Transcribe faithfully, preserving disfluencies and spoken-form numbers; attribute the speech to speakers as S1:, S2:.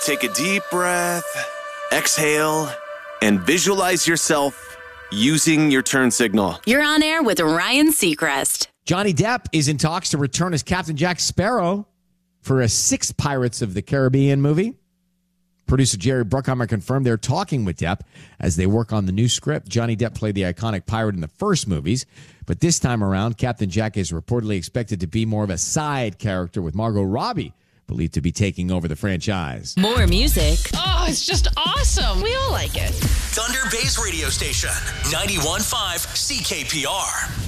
S1: Take a deep breath, exhale, and visualize yourself using your turn signal.
S2: You're on air with Ryan Seacrest.
S3: Johnny Depp is in talks to return as Captain Jack Sparrow for a sixth Pirates of the Caribbean movie. Producer Jerry Bruckheimer confirmed they're talking with Depp as they work on the new script. Johnny Depp played the iconic pirate in the first movies, but this time around, Captain Jack is reportedly expected to be more of a side character, with Margot Robbie believed to be taking over the franchise.
S2: More music.
S4: Oh, it's just awesome. We all like it.
S5: Thunder Bay's radio station, ninety-one point five C K P R.